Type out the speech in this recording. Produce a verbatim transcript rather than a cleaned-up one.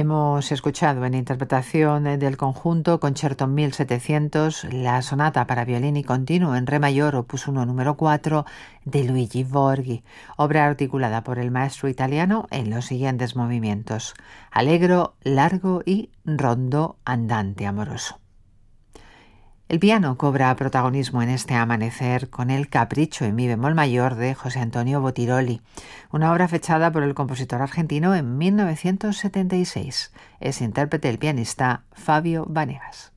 Hemos escuchado en interpretación del conjunto Concerto mil setecientos la sonata para violín y continuo en re mayor opus uno número cuatro de Luigi Borghi, obra articulada por el maestro italiano en los siguientes movimientos: allegro, largo y rondo andante amoroso. El piano cobra protagonismo en este amanecer con el Capricho en mi bemol mayor de José Antonio Bottiroli, una obra fechada por el compositor argentino en mil novecientos setenta y seis. Es intérprete el pianista Fabio Vanegas.